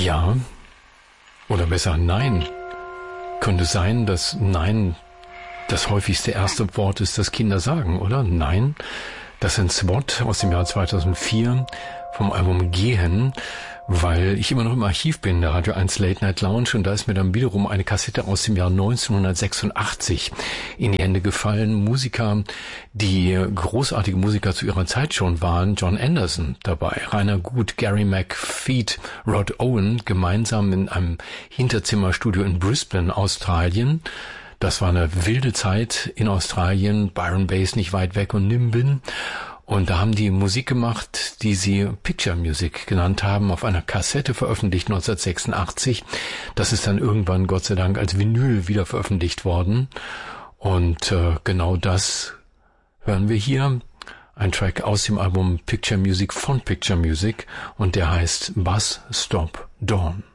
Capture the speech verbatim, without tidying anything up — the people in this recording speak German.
Ja. Oder besser nein. Könnte sein, dass nein das häufigste erste Wort ist, das Kinder sagen, oder? Nein. Das ist ein S W O T aus dem Jahr zweitausendvier vom Album Gehen, weil ich immer noch im Archiv bin, der Radio eins Late Night Lounge, und da ist mir dann wiederum eine Kassette aus dem Jahr neunzehnhundertsechsundachtzig in die Hände gefallen. Musiker, die großartige Musiker zu ihrer Zeit schon waren. John Anderson dabei, Rainer Gut, Gary McFeet, Rod Owen, gemeinsam in einem Hinterzimmerstudio in Brisbane, Australien. Das war eine wilde Zeit in Australien, Byron Bay nicht weit weg und Nimbin. Und da haben die Musik gemacht, die sie Picture Music genannt haben, auf einer Kassette veröffentlicht neunzehnhundertsechsundachtzig. Das ist dann irgendwann, Gott sei Dank, als Vinyl wieder veröffentlicht worden. Und äh, genau das hören wir hier. Ein Track aus dem Album Picture Music von Picture Music, und der heißt Bus Stop Dawn.